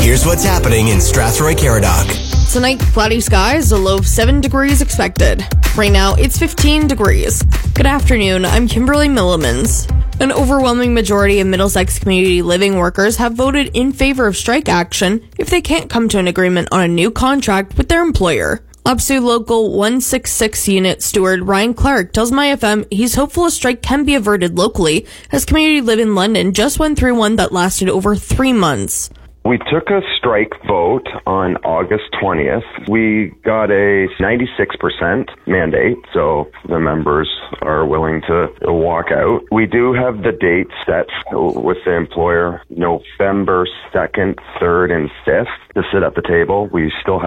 Here's what's happening in Strathroy-Caradoc. Tonight, cloudy skies, a low of 7 degrees expected. Right now, it's 15 degrees. Good afternoon, I'm Kimberly Millimans. An overwhelming majority of Middlesex community living workers have voted in favor of strike action if they can't come to an agreement on a new contract with their employer. OPSEU Local 166 Unit Steward Ryan Clark tells MyFM he's hopeful a strike can be averted locally, as Community Live in London just went through one that lasted over 3 months. We took a strike vote on August 20th. We got a 96% mandate, so the members are willing to walk out. We do have the dates set with the employer, November 2nd, 3rd, and 5th to sit at the table. We still